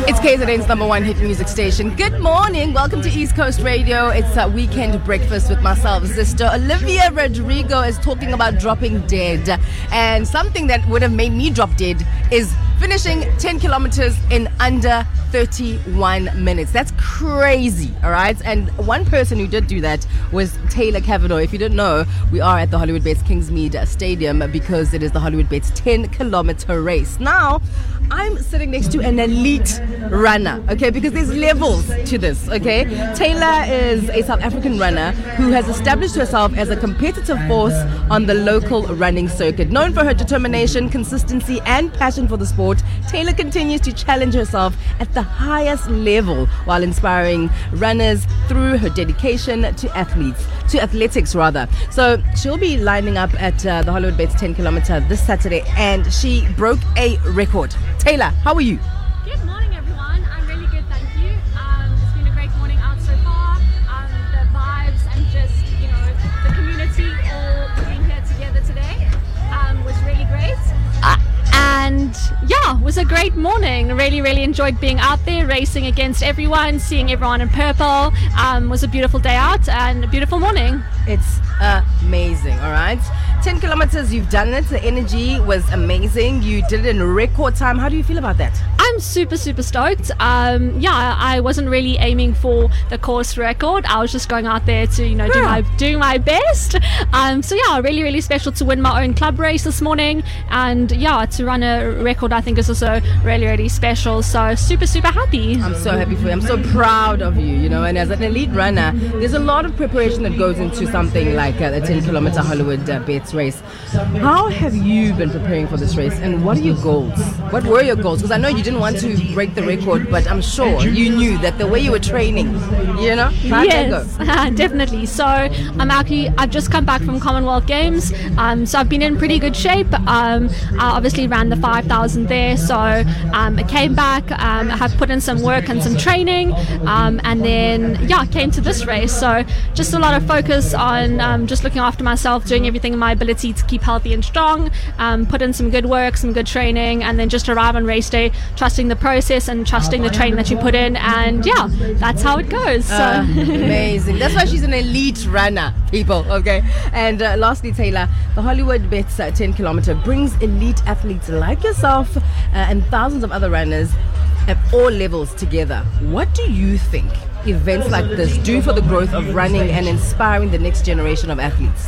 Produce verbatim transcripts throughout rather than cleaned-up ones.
It's K Z N's number one hit music station. Good morning. Welcome to East Coast Radio. It's a weekend breakfast with myself, sister. Olivia Rodrigo is talking about dropping dead. And something that would have made me drop dead is finishing ten kilometers in under thirty-one minutes. That's crazy, all right? And one person who did do that was Taylor Kavanaugh. If you didn't know, we are at the Hollywoodbets Kingsmead Stadium because it is the Hollywoodbets ten kilometer race. Now, I'm sitting next to an elite runner, okay, because there's levels to this, okay? Taylor is a South African runner who has established herself as a competitive force on the local running circuit. Known for her determination, consistency, and passion for the sport, Taylor continues to challenge herself at the highest level while inspiring runners through her dedication to athletes, to athletics rather. So she'll be lining up at uh, the Hollywoodbets ten kilometer this Saturday, and she broke a record. Taylor, how are you? Good morning, everyone. I'm really good, thank you. Um, it's been a great morning out so far. Um, the vibes and just, you know, the community all being here together today um, was really great. Uh, and yeah, it was a great morning. Really, really enjoyed being out there, racing against everyone, seeing everyone in purple. Um, was a beautiful day out and a beautiful morning. It's amazing, all right? ten kilometers, you've done it. The energy was amazing. You did it in record time. How do you feel about that? I'm super, super stoked. Um, yeah, I wasn't really aiming for the course record. I was just going out there to, you know, do my do my best. Um, so yeah, really, really special to win my own club race this morning. And yeah, to run a record, I think is also really, really special. So super, super happy. I'm so happy for you. I'm so proud of you, you know. And as an elite runner, there's a lot of preparation that goes into something like uh, the ten kilometer Hollywood uh, Bets race. How have you been preparing for this race, and what are your goals? What were your goals? Because I know you didn't want to break the record, but I'm sure you knew that the way you were training, you know, how yes, definitely. So I'm actually, I've just come back from Commonwealth Games, um, so I've been in pretty good shape. Um, I obviously ran the five thousand there, so um, I came back, um, I have put in some work and some training, um, and then yeah, came to this race. So just a lot of focus on um, just looking after myself, doing everything in my ability to keep healthy and strong, um, put in some good work, some good training, and then just arrive on race day trusting the process and trusting the training that you put in, and yeah, that's how it goes. So. Uh, amazing. That's why she's an elite runner, people, okay? And uh, lastly, Taylor, the Hollywoodbets uh, ten kilometer brings elite athletes like yourself uh, and thousands of other runners at all levels together. What do you think events like this do for the growth of running and inspiring the next generation of athletes?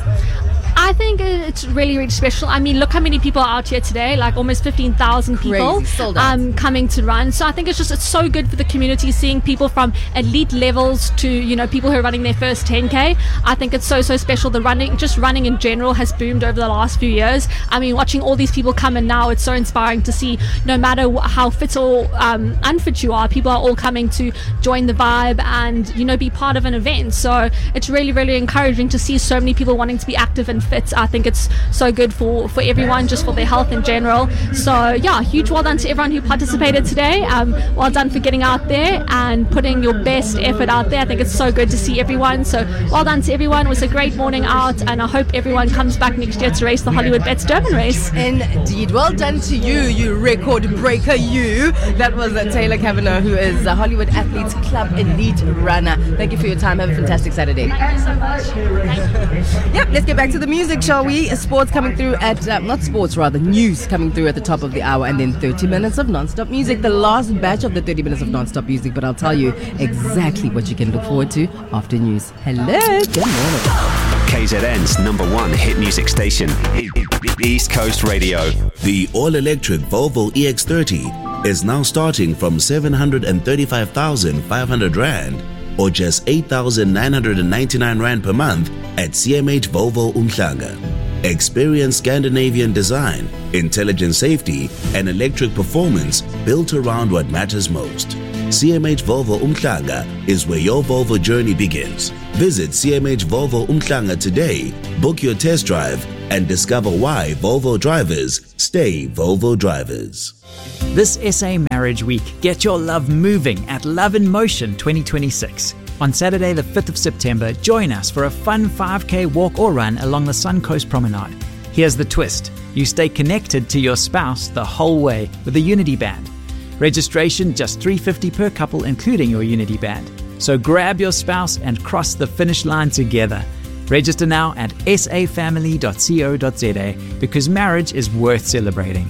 I think it's really, really special. I mean, look how many people are out here today, like almost fifteen thousand people um, coming to run. So I think it's just, it's so good for the community, seeing people from elite levels to, you know, people who are running their first ten K. I think it's so, so special. The running, just running in general has boomed over the last few years. I mean, watching all these people come in now, it's so inspiring to see no matter how fit or um, unfit you are, people are all coming to join the vibe and, you know, be part of an event. So it's really, really encouraging to see so many people wanting to be active and fit. I think it's so good for, for everyone, just for their health in general. So yeah, huge well done to everyone who participated today. Um, well done for getting out there and putting your best effort out there. I think it's so good to see everyone. So well done to everyone. It was a great morning out, and I hope everyone comes back next year to race the Hollywoodbets Durban race. Indeed. Well done to you, you record breaker, you. That was uh, Taylor Kavanaugh, who is a Hollywood Athletes Club elite runner. Thank you for your time. Have a fantastic Saturday. Thank you so much. Thank you. Yep, let's get back to the music, shall we? Sports coming through at, uh, not sports rather, news coming through at the top of the hour, and then thirty minutes of non-stop music, the last batch of the thirty minutes of non-stop music, but I'll tell you exactly what you can look forward to after news. Hello, good morning. K Z N's number one hit music station, East Coast Radio. The all-electric Volvo E X thirty is now starting from seven hundred thirty-five thousand five hundred rand or just eight thousand nine hundred ninety-nine rand per month at C M H Volvo Umhlanga. Experience Scandinavian design, intelligent safety, and electric performance built around what matters most. C M H Volvo Umhlanga is where your Volvo journey begins. Visit C M H Volvo Umhlanga today, book your test drive, and discover why Volvo drivers stay Volvo drivers. This S A Marriage Week, get your love moving at Love in Motion twenty twenty-six. On Saturday the fifth of September, join us for a fun five K walk or run along the Suncoast Promenade. Here's the twist. You stay connected to your spouse the whole way with a Unity Band. Registration just three dollars fifty per couple, including your Unity band. So grab your spouse and cross the finish line together. Register now at s a family dot co dot z a because marriage is worth celebrating.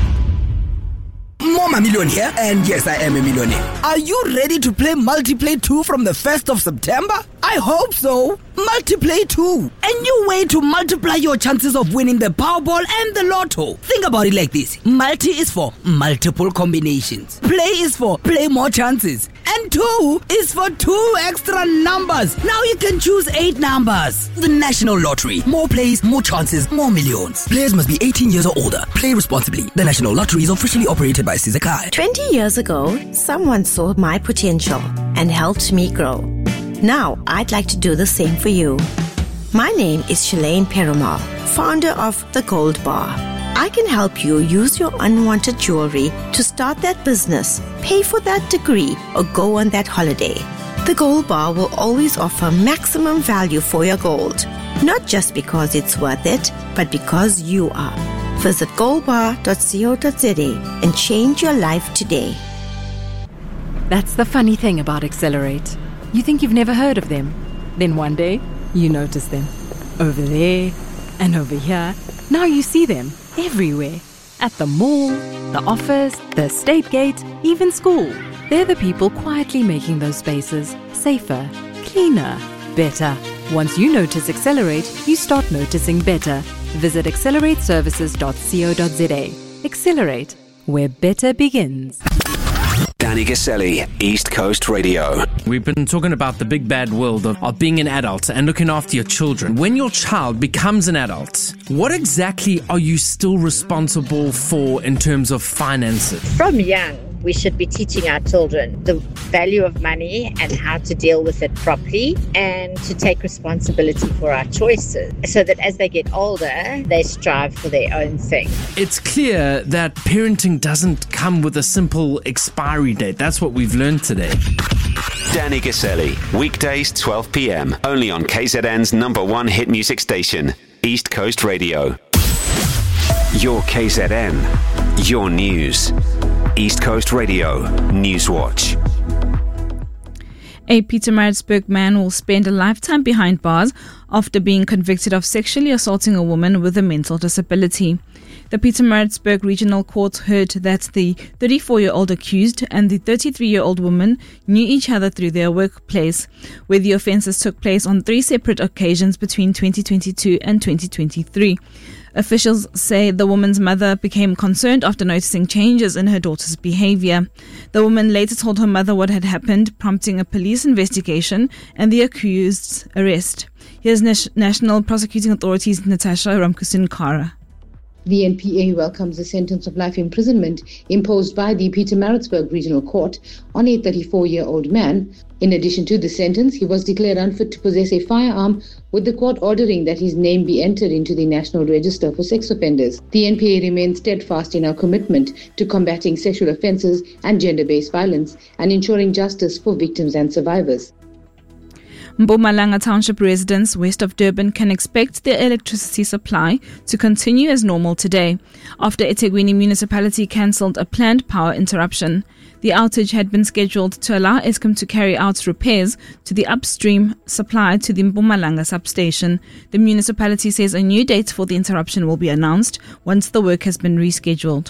I'm a millionaire, and yes, I am a millionaire. Are you ready to play Multiplay two from the first of September? I hope so. Multiplay two, a new way to multiply your chances of winning the Powerball and the Lotto. Think about it like this. Multi is for multiple combinations. Play is for play more chances. And two is for two extra numbers. Now you can choose eight numbers. The National Lottery. More plays, more chances, more millions. Players must be eighteen years or older. Play responsibly. The National Lottery is officially operated by Sizakai. twenty years ago, someone saw my potential and helped me grow. Now, I'd like to do the same for you. My name is Shalane Perumal, founder of The Gold Bar. I can help you use your unwanted jewelry to start that business, pay for that degree, or go on that holiday. The Gold Bar will always offer maximum value for your gold, not just because it's worth it, but because you are. Visit gold bar dot co dot z a and change your life today. That's the funny thing about Accelerate. You think you've never heard of them. Then one day, you notice them. Over there and over here. Now you see them everywhere. At the mall, the office, the estate gate, even school. They're the people quietly making those spaces safer, cleaner, better. Once you notice Accelerate, you start noticing better. Visit accelerate services dot co dot z a. Accelerate, where better begins. Danny Gaselli, East Coast Radio. We've been talking about the big bad world of, of being an adult and looking after your children. When your child becomes an adult, what exactly are you still responsible for in terms of finances? From young, we should be teaching our children the value of money and how to deal with it properly and to take responsibility for our choices so that as they get older, they strive for their own thing. It's clear that parenting doesn't come with a simple expiry date. That's what we've learned today. Danny Gaselli, weekdays twelve p.m. only on K Z N's number one hit music station, East Coast Radio. Your K Z N, your news. East Coast Radio News Watch. A Pietermaritzburg man will spend a lifetime behind bars after being convicted of sexually assaulting a woman with a mental disability. The Pietermaritzburg Regional Court heard that the thirty-four-year-old accused and the thirty-three-year-old woman knew each other through their workplace, where the offences took place on three separate occasions between twenty twenty-two and twenty twenty-three. Officials say the woman's mother became concerned after noticing changes in her daughter's behavior. The woman later told her mother what had happened, prompting a police investigation and the accused's arrest. Here's Nas- National Prosecuting Authority's Natasha Ramkusin-Kara. The N P A welcomes the sentence of life imprisonment imposed by the Pietermaritzburg Regional Court on a thirty-four-year-old man. In addition to the sentence, he was declared unfit to possess a firearm, with the court ordering that his name be entered into the National Register for Sex Offenders. The N P A remains steadfast in our commitment to combating sexual offences and gender-based violence and ensuring justice for victims and survivors. Mpumalanga Township residents west of Durban can expect their electricity supply to continue as normal today, after eThekwini municipality cancelled a planned power interruption. The outage had been scheduled to allow Eskom to carry out repairs to the upstream supply to the Mpumalanga substation. The municipality says a new date for the interruption will be announced once the work has been rescheduled.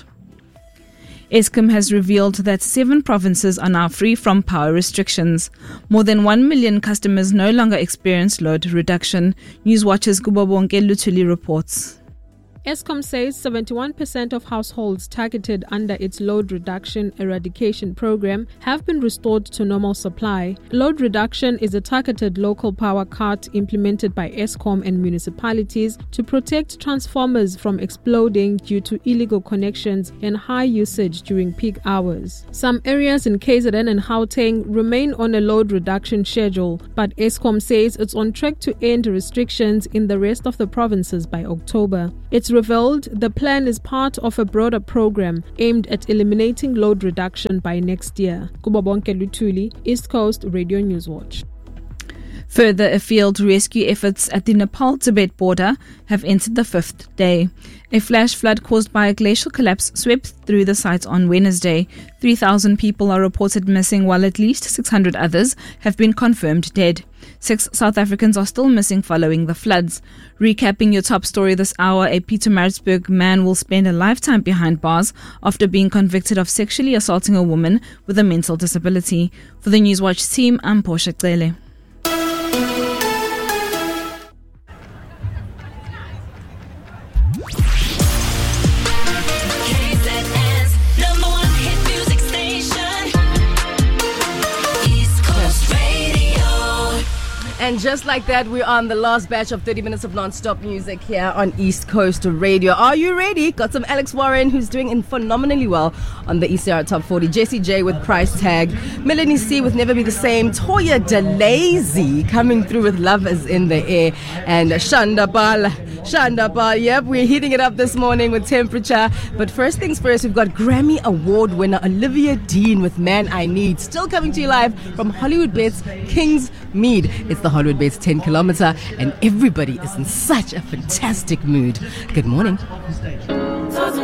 Eskom has revealed that seven provinces are now free from power restrictions. More than one million customers no longer experience load reduction. Newswatch's Kubabonke Lutuli reports. Eskom says seventy-one percent of households targeted under its load reduction eradication program have been restored to normal supply. Load reduction is a targeted local power cut implemented by Eskom and municipalities to protect transformers from exploding due to illegal connections and high usage during peak hours. Some areas in K Z N and Gauteng remain on a load reduction schedule, but Eskom says it's on track to end restrictions in the rest of the provinces by October. It's revealed the plan is part of a broader program aimed at eliminating load reduction by next year. Kubabonke Lutuli, East Coast Radio News Watch. Further afield, rescue efforts at the Nepal-Tibet border have entered the fifth day. A flash flood caused by a glacial collapse swept through the site on Wednesday. three thousand people are reported missing, while at least six hundred others have been confirmed dead. Six South Africans are still missing following the floods. Recapping your top story this hour, a Pietermaritzburg man will spend a lifetime behind bars after being convicted of sexually assaulting a woman with a mental disability. For the Newswatch team, I'm Portia Cele. And just like that, we're on the last batch of thirty minutes of non-stop music here on East Coast Radio. Are you ready? Got some Alex Warren, who's doing phenomenally well on the E C R Top forty. Jessie J with Price Tag. Melanie C with Never Be the Same. Toya DeLazy coming through with Love Is in the Air. And Shanda Bal. Shanda Bal. Yep, we're heating it up this morning with Temperature. But first things first, we've got Grammy Award winner Olivia Dean with Man I Need. Still coming to you live from Hollywood Bets Kings Mead. It's the Hollywood Bets ten kilometer, and everybody is in such a fantastic mood. Good morning.